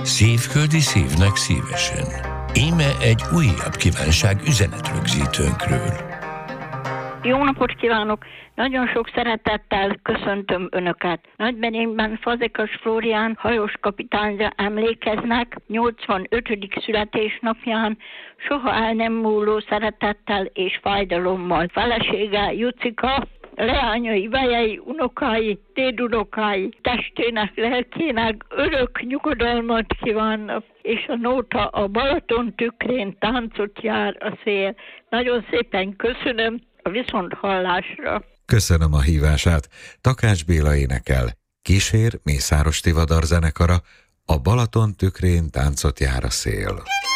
Szívföldi szívnek szívesen. Íme egy újabb kívánság üzenetrögzítőnkről. Jó napot kívánok! Nagyon sok szeretettel köszöntöm Önöket. Nagybenémben Fazekas Flórián hajós kapitányra emlékeznek 85. születésnapján, soha el nem múló szeretettel és fájdalommal. Felesége Jucika, leányai, vejei, unokái, dédunokái, testének, lelkének örök nyugodalmat kívánnak, és a nóta a Balaton tükrén táncot jár a szél. Nagyon szépen köszönöm, a viszonthallásra. Köszönöm a hívását. Takács Béla énekel. Kísér Mészáros Tivadar zenekara, a Balaton tükrén táncot jár a szél.